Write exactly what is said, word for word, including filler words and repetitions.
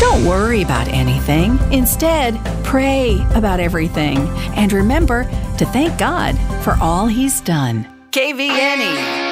Don't worry about anything. Instead, pray about everything. And remember to thank God for all He's done. K V N E